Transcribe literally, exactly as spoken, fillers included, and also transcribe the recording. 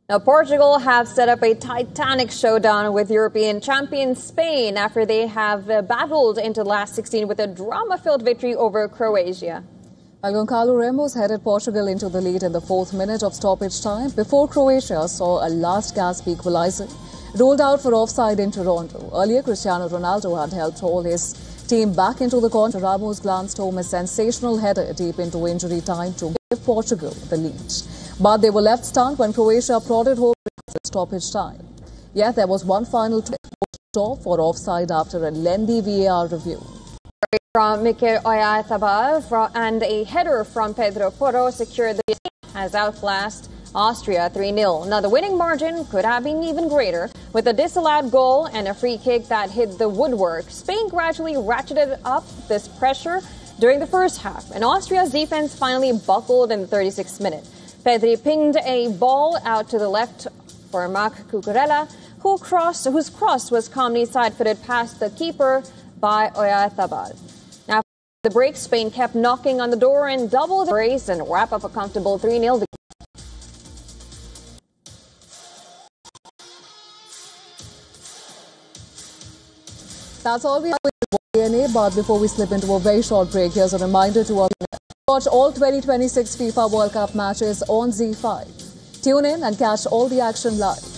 Now, Portugal have set up a titanic showdown with European champion Spain after they have uh, battled into the last sixteen with a drama-filled victory over Croatia. Goncalo Ramos headed Portugal into the lead in the fourth minute of stoppage time before Croatia saw a last-gasp equalizer ruled out for offside in Toronto. Earlier, Cristiano Ronaldo had helped haul his team back into the corner. Ramos glanced home a sensational header deep into injury time to give Portugal the lead. But they were left stunned when Croatia prodded home at stoppage time. Yet there was one final stop for offside after a lengthy V A R review. From Mikel Oyarzabal and a header from Pedro Porro secured the lead as outclassed Austria three nil. Now the winning margin could have been even greater with a disallowed goal and a free kick that hit the woodwork. Spain gradually ratcheted up this pressure during the first half, and Austria's defense finally buckled in the thirty-sixth minute. Pedri pinged a ball out to the left for Marc Cucurella, who crossed, whose cross was calmly side-footed past the keeper by Oyarzabal. Now, the break, Spain kept knocking on the door and doubled the race and wrap up a comfortable three nil victory. That's all we have with D N A, but before we slip into a very short break, here's a reminder to all. Watch all twenty twenty-six FIFA World Cup matches on Z five. Tune in and catch all the action live.